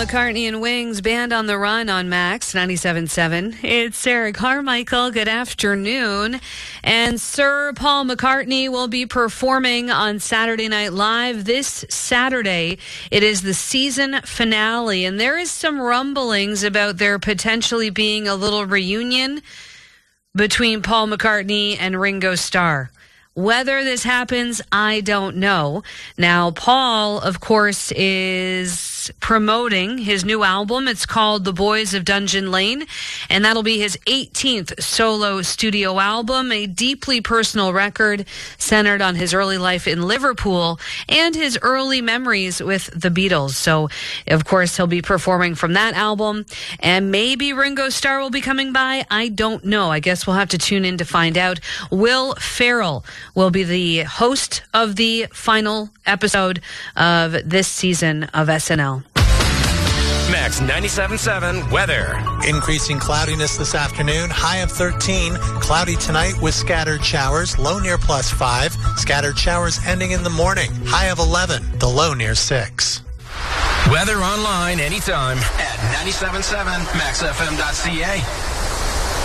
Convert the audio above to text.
McCartney and Wings, Band on the Run on Max 97.7. It's Sarah Carmichael. Good afternoon. And Sir Paul McCartney will be performing on Saturday Night Live this Saturday. It is the season finale, and there is some rumblings about there potentially being a little reunion between Paul McCartney and Ringo Starr. Whether this happens, I don't know. Now, Paul, of course, is promoting his new album. It's called The Boys of Dungeon Lane, and that'll be his 18th solo studio album, a deeply personal record centered on his early life in Liverpool and his early memories with the Beatles. So, of course, he'll be performing from that album, and maybe Ringo Starr will be coming by. I don't know. I guess we'll have to tune in to find out. Will Ferrell will be the host of the final episode of this season of SNL. Max 97.7 weather. Increasing cloudiness this afternoon. High of 13. Cloudy tonight with scattered showers. Low near +5. Scattered showers ending in the morning. High of 11. The low near 6. Weather online anytime at 97.7 maxfm.ca.